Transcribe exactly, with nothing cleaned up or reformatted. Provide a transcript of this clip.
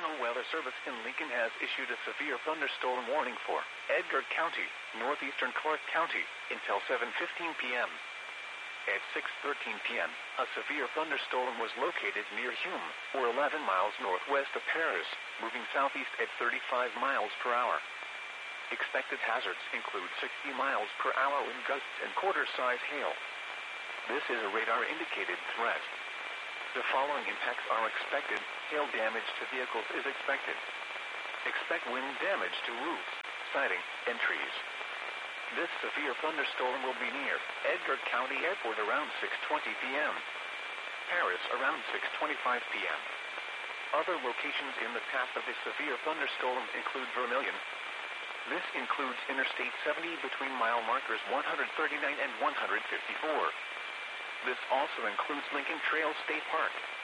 National Weather Service in Lincoln has issued a severe thunderstorm warning for Edgar County, northeastern Clark County, until seven fifteen p m At six thirteen p m, a severe thunderstorm was located near Hume, or eleven miles northwest of Paris, moving southeast at thirty-five miles per hour. Expected hazards include sixty miles per hour wind gusts and quarter-size hail. This is a radar-indicated threat. The following impacts are expected. Hail damage to vehicles is expected. Expect wind damage to roofs, siding, and trees. This severe thunderstorm will be near Edgar County Airport around six twenty p m Paris around six twenty-five p m Other locations in the path of this severe thunderstorm include Vermilion. This includes Interstate seventy between mile markers one thirty-nine and one fifty-four. This also includes Lincoln Trail State Park.